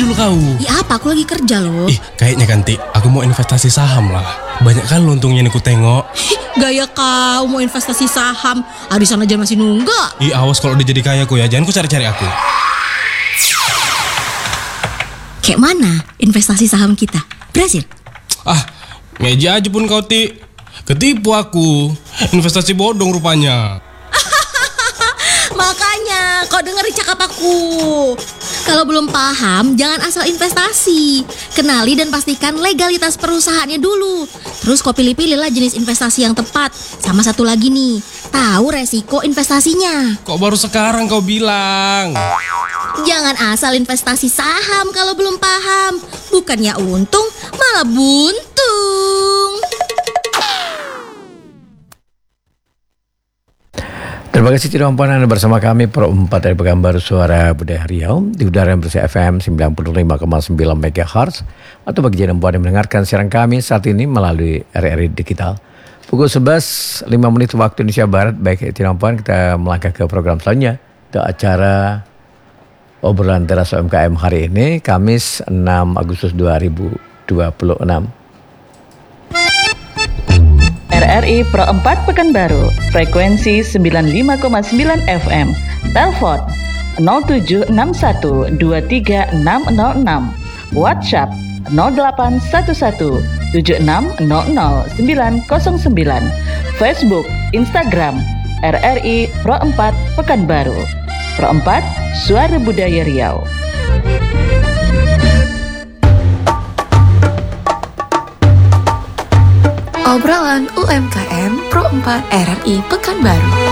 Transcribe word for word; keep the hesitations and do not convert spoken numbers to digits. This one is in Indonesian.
dulu kau. Iya apa, aku lagi kerja loh. Ih, kayaknya kan Ti, aku mau investasi saham lah. Banyak kan untungnya nih ku tengok. Gaya kau mau investasi saham. Arisan aja masih nunggak. Ih, awas kalau udah jadi kaya ku ya, jangan ku cari-cari aku. Kayak mana investasi saham kita? Berhasil? Ah, ngeja aja pun kau Ti. Ketipu aku. Investasi bodong rupanya. Makanya kau dengerin cakap aku. Kalau belum paham, jangan asal investasi. Kenali dan pastikan legalitas perusahaannya dulu. Terus kau pilih-pilihlah jenis investasi yang tepat. Sama satu lagi nih, tahu resiko investasinya. Kok baru sekarang kau bilang? Jangan asal investasi saham kalau belum paham. Bukannya untung, malah buntung. Terima kasih tidak mampu Anda bersama kami Pro empat dari Pekanbaru Suara Budaya Riau di udara yang bersih F M sembilan puluh lima koma sembilan megahertz atau bagi Anda yang mendengarkan siaran kami saat ini melalui R R I Digital. Pukul sebelas lima menit waktu Indonesia Barat. Baik tidak mampu kita melangkah ke program selanjutnya untuk acara obrolan teras U M K M hari ini Kamis enam Agustus dua ribu dua puluh enam. R R I Pro empat Pekanbaru, frekuensi sembilan puluh lima koma sembilan F M, telepon nol tujuh enam satu dua tiga enam nol enam, WhatsApp nol delapan satu satu tujuh enam nol nol sembilan nol sembilan, Facebook, Instagram, R R I Pro empat Pekanbaru, Pro empat Suara Budaya Riau. Obrolan U M K M Pro empat R R I Pekanbaru.